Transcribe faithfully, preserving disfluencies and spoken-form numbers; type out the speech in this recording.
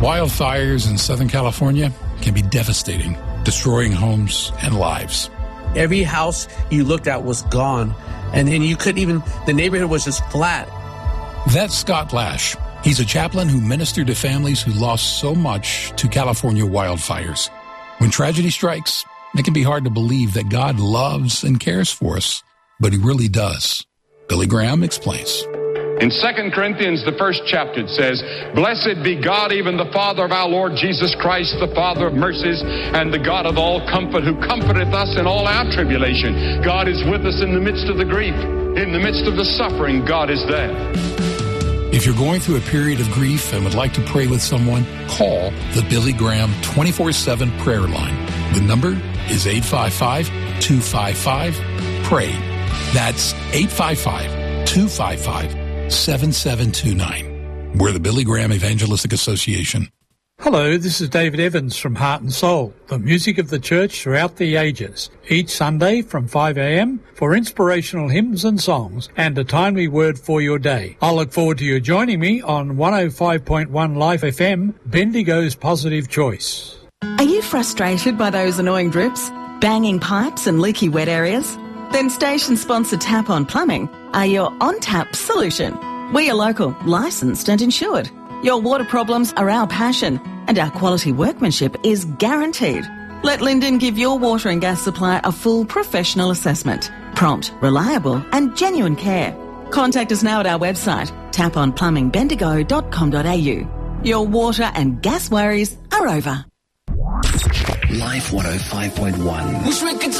Wildfires in Southern California can be devastating, destroying homes and lives. Every house you looked at was gone, and then you couldn't even, the neighborhood was just flat. That's Scott Lash. He's a chaplain who ministered to families who lost so much to California wildfires. When tragedy strikes, it can be hard to believe that God loves and cares for us, but he really does. Billy Graham explains. In Second Corinthians, the first chapter, it says, "Blessed be God, even the Father of our Lord Jesus Christ, the Father of mercies, and the God of all comfort, who comforteth us in all our tribulation." God is with us in the midst of the grief. In the midst of the suffering, God is there. If you're going through a period of grief and would like to pray with someone, call the Billy Graham twenty-four seven prayer line. The number is eight five five, two five five, pray. That's eight five five, two five five, seven seven two nine. We're the Billy Graham Evangelistic Association. Hello, this is David Evans from Heart and Soul, the music of the church throughout the ages. Each Sunday from five a.m. for inspirational hymns and songs and a timely word for your day. I look forward to you joining me on one oh five point one Life F M, Bendigo's Positive Choice. Are you frustrated by those annoying drips, banging pipes and leaky wet areas? Then station sponsor Tap On Plumbing are your on-tap solution. We are local, licensed and insured. Your water problems are our passion, and our quality workmanship is guaranteed. Let Linden give your water and gas supply a full professional assessment. Prompt, reliable and genuine care. Contact us now at our website, tap on plumbing bendigo dot com dot a u. Your water and gas worries are over. Life one oh five point one.